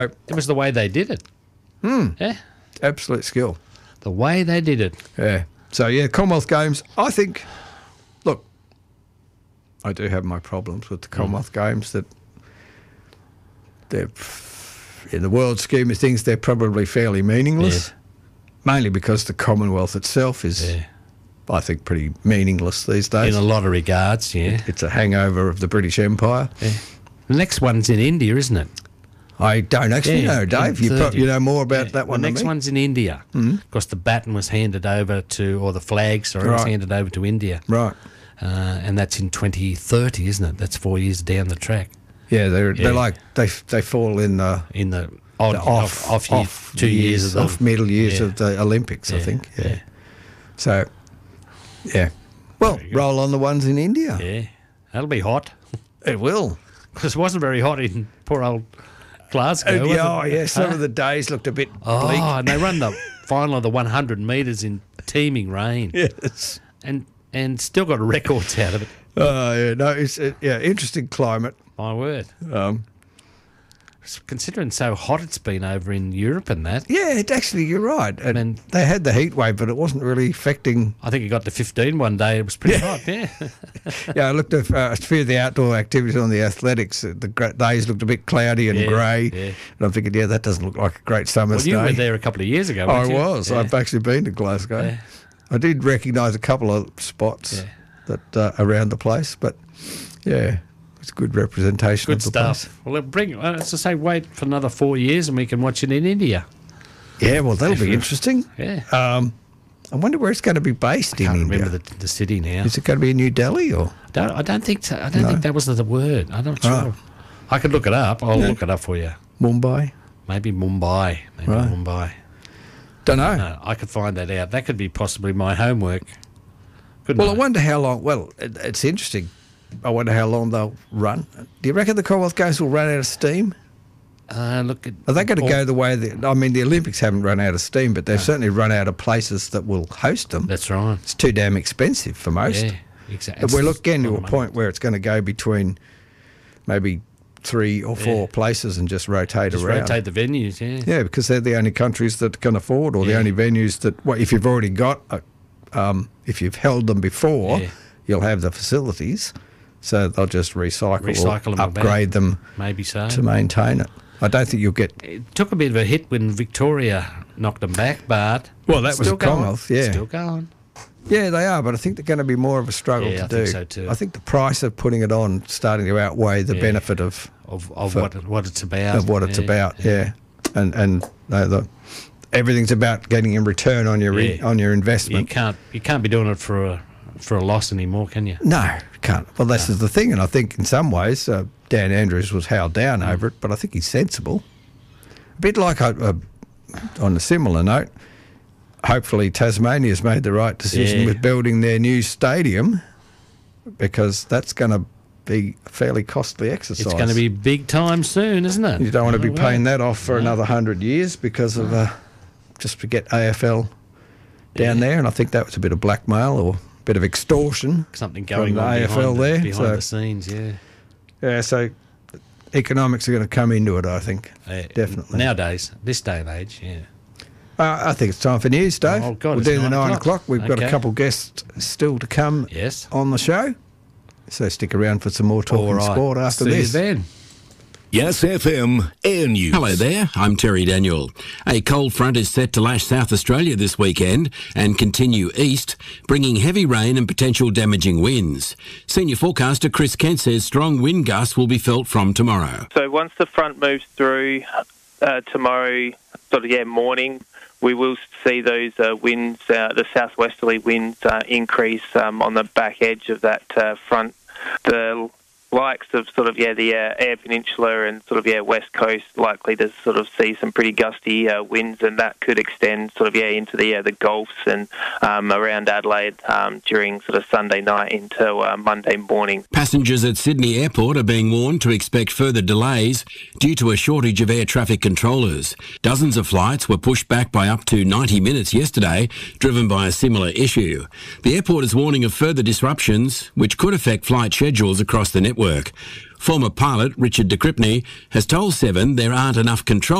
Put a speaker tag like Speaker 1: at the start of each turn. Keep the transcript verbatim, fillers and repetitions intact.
Speaker 1: It was the way they did it.
Speaker 2: Hmm.
Speaker 1: Yeah.
Speaker 2: Absolute skill.
Speaker 1: The way they did it.
Speaker 2: Yeah. So, yeah, Commonwealth Games, I think, look, I do have my problems with the Commonwealth mm. Games that they're, in the world scheme of things, they're probably fairly meaningless, yeah. mainly because the Commonwealth itself is, yeah. I think, pretty meaningless these days.
Speaker 1: In a lot of regards, yeah.
Speaker 2: It, it's a hangover of the British Empire.
Speaker 1: Yeah. The next one's in India, isn't it?
Speaker 2: I don't actually
Speaker 1: yeah,
Speaker 2: know, Dave. You, pro- you know more about yeah, that one
Speaker 1: The
Speaker 2: than
Speaker 1: next
Speaker 2: me?
Speaker 1: one's in India.
Speaker 2: Mm-hmm.
Speaker 1: Because the baton was handed over to, or the flag, sorry,
Speaker 2: right.
Speaker 1: was handed over to India.
Speaker 2: Right.
Speaker 1: Uh, and that's in twenty thirty, isn't it? That's four years down the track.
Speaker 2: Yeah, they're yeah. they're like, they they fall in the...
Speaker 1: In the, odd,
Speaker 2: the off,
Speaker 1: off, off, year,
Speaker 2: off
Speaker 1: two years,
Speaker 2: years
Speaker 1: of the...
Speaker 2: Off middle years
Speaker 1: yeah.
Speaker 2: of the Olympics,
Speaker 1: yeah.
Speaker 2: I think. Yeah.
Speaker 1: yeah.
Speaker 2: So, yeah. Well, roll on the ones in India.
Speaker 1: Yeah. That'll be hot.
Speaker 2: It will.
Speaker 1: Because it wasn't very hot in poor old Glasgow.
Speaker 2: Oh, yeah, oh, yeah. Some huh? of the days looked a bit
Speaker 1: oh,
Speaker 2: bleak.
Speaker 1: Oh, and they run the final of the one hundred metres in teeming rain.
Speaker 2: Yes.
Speaker 1: And and still got records out of it.
Speaker 2: Oh, yeah. No, it's, uh, yeah, interesting climate.
Speaker 1: My word.
Speaker 2: Um,
Speaker 1: Considering so hot it's been over in Europe and that.
Speaker 2: Yeah, it actually, you're right. And
Speaker 1: and
Speaker 2: they had the heat wave, but it wasn't really affecting...
Speaker 1: I think it got to fifteen one day. It was pretty
Speaker 2: yeah.
Speaker 1: hot, yeah.
Speaker 2: yeah, I looked at uh, a few of the outdoor activities on the athletics. The gra- days looked a bit cloudy and
Speaker 1: yeah,
Speaker 2: grey.
Speaker 1: Yeah.
Speaker 2: And I'm thinking, yeah, that doesn't look like a great summer's
Speaker 1: day. Well, you
Speaker 2: day.
Speaker 1: were there a couple of years ago,
Speaker 2: I
Speaker 1: weren't you?
Speaker 2: was.
Speaker 1: Yeah.
Speaker 2: I've actually been to Glasgow.
Speaker 1: Yeah.
Speaker 2: I did recognise a couple of spots
Speaker 1: yeah.
Speaker 2: that uh, around the place, but, yeah... It's good representation
Speaker 1: good
Speaker 2: of the
Speaker 1: stuff.
Speaker 2: place.
Speaker 1: Well, bring. Uh, as I say, wait for another four years and we can watch it in India.
Speaker 2: Yeah, well, that'll be interesting.
Speaker 1: Yeah.
Speaker 2: Um, I wonder where it's going to be based
Speaker 1: I
Speaker 2: in
Speaker 1: can't
Speaker 2: India.
Speaker 1: remember the, the city now.
Speaker 2: Is it going to be in New Delhi or?
Speaker 1: Don't, I don't think so. I don't
Speaker 2: No.
Speaker 1: think that was the word. I'm not sure.
Speaker 2: Right.
Speaker 1: I could look it up. I'll
Speaker 2: Yeah.
Speaker 1: look it up for you.
Speaker 2: Mumbai?
Speaker 1: Maybe Mumbai. Maybe
Speaker 2: Right.
Speaker 1: Mumbai.
Speaker 2: Don't know.
Speaker 1: No, I could find that out. That could be possibly my homework. Couldn't
Speaker 2: Well, I
Speaker 1: I
Speaker 2: wonder how long. Well, it, it's interesting. I wonder how long they'll run. Do you reckon the Commonwealth Games will run out of steam?
Speaker 1: Uh, look at,
Speaker 2: Are they going to go the way that... I mean, the Olympics haven't run out of steam, but they've no. certainly run out of places that will host them.
Speaker 1: That's right.
Speaker 2: It's too damn expensive for most.
Speaker 1: Yeah, exactly.
Speaker 2: But we're looking to a point where it's going to go between maybe three or four yeah. places and just rotate
Speaker 1: just
Speaker 2: around.
Speaker 1: rotate the venues, yeah.
Speaker 2: Yeah, because they're the only countries that can afford, or yeah. the only venues that... Well, if you've already got... A, um, if you've held them before, yeah. you'll have the facilities... So they'll just recycle,
Speaker 1: recycle
Speaker 2: or
Speaker 1: them
Speaker 2: upgrade them
Speaker 1: maybe so.
Speaker 2: to maintain it. I don't think you'll get...
Speaker 1: It took a bit of a hit when Victoria knocked them back, but...
Speaker 2: Well, that was a Commonwealth, yeah.
Speaker 1: Still going.
Speaker 2: Yeah, they are, but I think they're going to be more of a struggle
Speaker 1: yeah,
Speaker 2: to
Speaker 1: I
Speaker 2: do.
Speaker 1: think so too.
Speaker 2: I think the price of putting it on starting to outweigh the
Speaker 1: yeah.
Speaker 2: benefit of...
Speaker 1: Of, of
Speaker 2: for,
Speaker 1: what, what it's about.
Speaker 2: Of what
Speaker 1: yeah,
Speaker 2: it's about, yeah.
Speaker 1: yeah.
Speaker 2: And and uh, the, everything's about getting a return on your
Speaker 1: yeah.
Speaker 2: re, on your investment.
Speaker 1: You can't, you can't be doing it for a... for a loss anymore, can you?
Speaker 2: No, can't. Well, this
Speaker 1: no.
Speaker 2: is the thing, and I think in some ways uh, Dan Andrews was held down mm. over it, but I think he's sensible. A bit like, uh, uh, on a similar note, hopefully Tasmania's made the right decision
Speaker 1: yeah.
Speaker 2: with building their new stadium, because that's going to be a fairly costly exercise.
Speaker 1: It's going to be big time soon, isn't it?
Speaker 2: You don't want to be
Speaker 1: oh,
Speaker 2: paying
Speaker 1: well.
Speaker 2: that off for no. another hundred years because of uh, just to get A F L down
Speaker 1: yeah.
Speaker 2: there, and I think that was a bit of blackmail or a bit of extortion.
Speaker 1: Something going
Speaker 2: from
Speaker 1: on
Speaker 2: the A F L
Speaker 1: behind,
Speaker 2: there,
Speaker 1: the, behind
Speaker 2: so,
Speaker 1: the scenes, yeah.
Speaker 2: Yeah, so economics are going to come into it, I think,
Speaker 1: uh,
Speaker 2: definitely.
Speaker 1: Nowadays, this day and age, yeah.
Speaker 2: Uh, I think it's time for news, Dave.
Speaker 1: Oh, God,
Speaker 2: we'll do the
Speaker 1: nine
Speaker 2: nine
Speaker 1: o'clock.
Speaker 2: o'clock. We've
Speaker 1: okay.
Speaker 2: got a couple guests still to come
Speaker 1: yes.
Speaker 2: on the show, so stick around for some more talking
Speaker 1: right.
Speaker 2: sport after
Speaker 1: See
Speaker 2: this.
Speaker 1: You then.
Speaker 3: Yes F M Air News.
Speaker 4: Hello there, I'm Terry Daniel. A cold front is set to lash South Australia this weekend and continue east, bringing heavy rain and potential damaging winds. Senior forecaster Chris Kent says strong wind gusts will be felt from tomorrow.
Speaker 5: So once the front moves through uh, tomorrow, sort of, yeah, morning, we will see those uh, winds, uh, the southwesterly winds uh, increase um, on the back edge of that uh, front. The likes of sort of, yeah, the uh, Eyre Peninsula and sort of, yeah, West Coast likely to sort of see some pretty gusty uh, winds, and that could extend sort of, yeah, into the uh, the Gulfs and um, around Adelaide um, during sort of Sunday night into uh, Monday morning.
Speaker 4: Passengers at Sydney Airport are being warned to expect further delays due to a shortage of air traffic controllers. Dozens of flights were pushed back by up to ninety minutes yesterday, driven by a similar issue. The airport is warning of further disruptions, which could affect flight schedules across the network. Former pilot Richard de Cripney has told Seven there aren't enough control